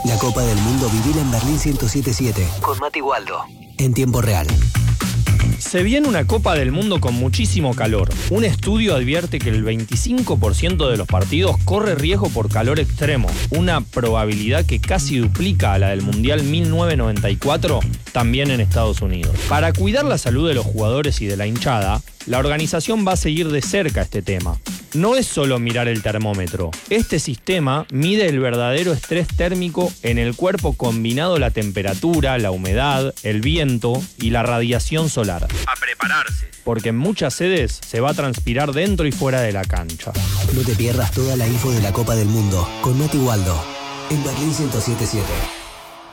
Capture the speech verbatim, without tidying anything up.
La Copa del Mundo vivila en Berlín ciento siete punto siete con Mati Waldo. En tiempo real. Se viene una Copa del Mundo con muchísimo calor. Un estudio advierte que el veinticinco por ciento de los partidos corre riesgo por calor extremo, una probabilidad que casi duplica a la del Mundial mil novecientos noventa y cuatro, también en Estados Unidos. Para cuidar la salud de los jugadores y de la hinchada, la organización va a seguir de cerca este tema. No es solo mirar el termómetro. Este sistema mide el verdadero estrés térmico en el cuerpo combinado la temperatura, la humedad, el viento y la radiación solar. A prepararse. Porque en muchas sedes se va a transpirar dentro y fuera de la cancha. No te pierdas toda la info de la Copa del Mundo con Mati Waldo en Berlín ciento siete punto siete.